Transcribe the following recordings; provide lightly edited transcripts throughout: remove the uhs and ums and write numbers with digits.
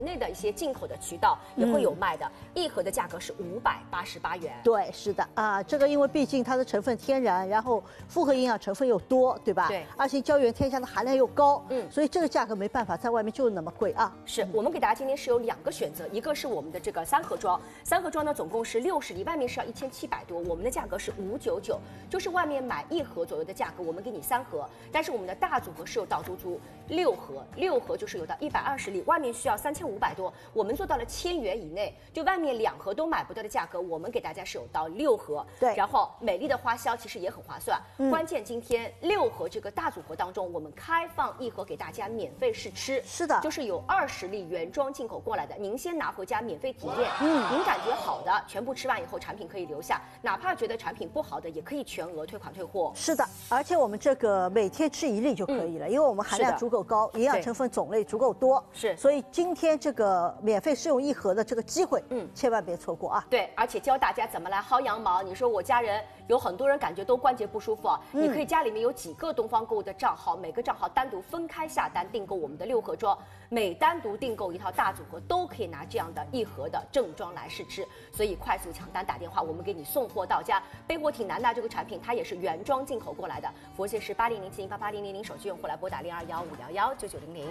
内的一些进口的渠道也会有卖的，一盒的价格是588元。 对，是的啊，这个因为毕竟它的成分天然，然后复合营养成分又多，对吧？ 对， 而且胶原添加的含量又高，所以这个价格没办法，在外面就那么贵啊。 是我们给大家今天是有2个选择，一个是我们的这个3盒装，3盒装呢总共是60粒，外面是要1700多，我们的价格是599，就是外面买1盒左右的价格，我们给你3盒，但是我们的大组合是有到足足6盒，6盒就是有到120粒，外面需要3500多，我们做到了1000元以内，就外面2盒都买不到的价格，我们给大家是有到6盒。 对， 然后美丽的花销其实也很划算，关键今天6盒这个大组合当中，我们开放1盒给大家免费试吃。 是的， 就是有20粒原装进口过来的，您先拿回家免费体验。您感觉好的，全部吃完以后产品可以留下，哪怕觉得产品不好的，也可以全额退款退货。 是的，而且我们这个每天吃1粒就可以了，因为我们含量足够高，营养成分种类足够多， 是， 所以今天这个免费试用1盒的这个机会，千万别错过啊！ 对，而且教大家怎么来薅羊毛。你说我家人有很多人感觉都关节不舒服，你可以家里面有几个东方购物的账号，每个账号单独分开下单订购我们的6盒装，每单独订购一套大组合都可以拿这样的1盒的正装来试吃，所以快速抢单打电话，我们给你送货到家。备货挺难的，这个产品它也是原装进口过来的。佛系是8007088000，手机用户来拨打0215119900。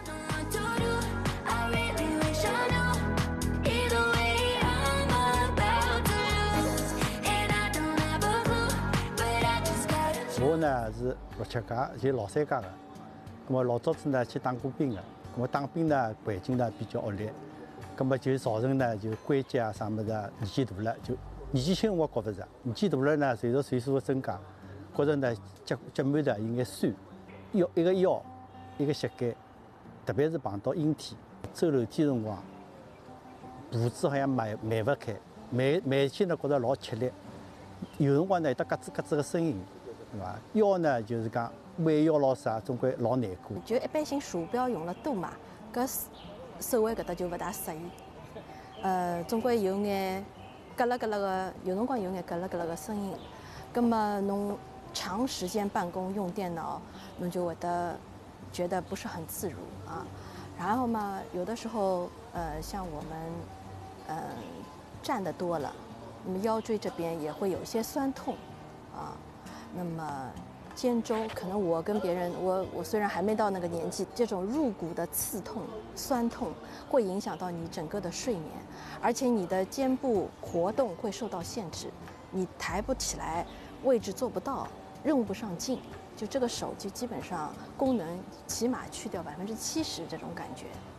我呢是67家，就老3家的。那么老早子呢去当过兵的，那么当兵呢环境呢比较恶劣，那么就造成呢就关节啊啥么子啊年纪大了，就年纪轻我觉得是，年纪大了呢随着岁数的增加，觉着呢脚腕的有眼酸，一个腰，一个膝盖，特别是碰到阴天，走楼梯辰光，步子好像迈不开，迈起呢觉着老吃力，有辰光呢有得咯吱咯吱的声音。对吧？腰呢，就是讲弯腰老啥，总归老难过。 就一般性鼠标用了多嘛，搿手腕搿搭就勿大适宜。总归有眼咯啦咯啦个，有辰光有眼咯啦咯啦个声音。葛么侬长时间办公用电脑，侬就会得觉得不是很自如啊。然后嘛，有的时候像我们站得多了，那么腰椎这边也会有一些酸痛啊。那么肩周可能我跟别人，我虽然还没到那个年纪，这种入骨的刺痛、酸痛会影响到你整个的睡眠，而且你的肩部活动会受到限制，你抬不起来，位置做不到，用不上劲，就这个手就基本上功能起码去掉70%这种感觉。